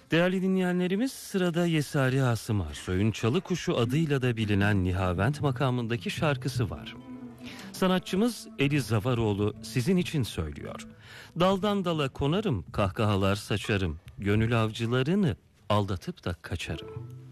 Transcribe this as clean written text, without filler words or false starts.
Değerli dinleyenlerimiz, sırada Yesari Asım Arsoy'un Çalı Kuşu adıyla da bilinen Nihavent makamındaki şarkısı var. Sanatçımız Eli Zavaroğlu sizin için söylüyor. Daldan dala konarım, kahkahalar saçarım, gönül avcılarını aldatıp da kaçarım.